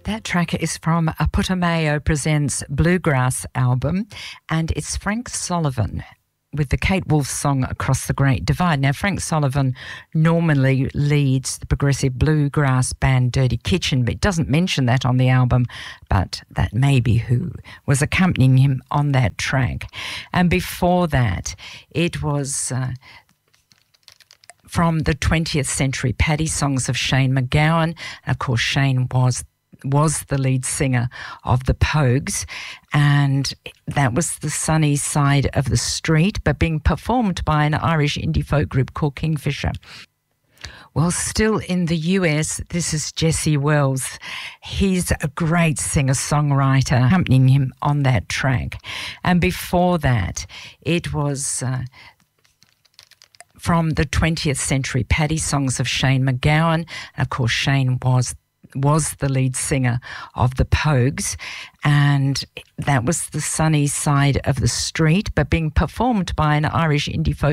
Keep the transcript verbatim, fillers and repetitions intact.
That track is from a Putumayo Presents Bluegrass album, and it's Frank Sullivan with the Kate Wolf song Across the Great Divide. Now, Frank Sullivan normally leads the progressive bluegrass band Dirty Kitchen, but doesn't mention that on the album, but that may be who was accompanying him on that track. And before that, it was uh, from the twentieth century Paddy songs of Shane MacGowan. And of course, Shane was was the lead singer of the Pogues, and that was the sunny side of the street, but being performed by an Irish indie folk group called Kingfisher. Well, still in the U S, this is Jesse Wells. He's a great singer-songwriter, accompanying him on that track. And before that, it was uh, from the twentieth century Paddy songs of Shane MacGowan. And of course, Shane was was the lead singer of the Pogues, and that was the sunny side of the street, but being performed by an Irish indie folk